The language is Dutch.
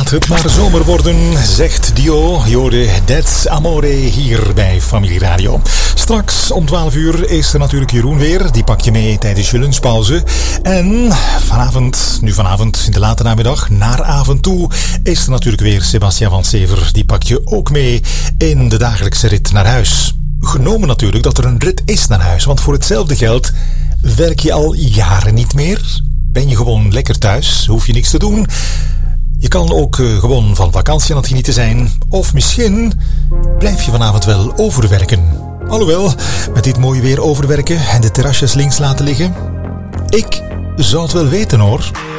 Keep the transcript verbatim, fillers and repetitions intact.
Laat het maar zomer worden, zegt Dio. Jode, that's amore hier bij Familie Radio. Straks om twaalf uur is er natuurlijk Jeroen weer. Die pak je mee tijdens je lunchpauze. En vanavond, nu vanavond in de late namiddag, naar avond toe, is er natuurlijk weer Sebastian van Sever. Die pak je ook mee in de dagelijkse rit naar huis. Genomen natuurlijk dat er een rit is naar huis. Want voor hetzelfde geld werk je al jaren niet meer. Ben je gewoon lekker thuis, hoef je niks te doen. Je kan ook uh, gewoon van vakantie aan het genieten zijn. Of misschien blijf je vanavond wel overwerken. Alhoewel, met dit mooie weer overwerken en de terrasjes links laten liggen. Ik zou het wel weten hoor.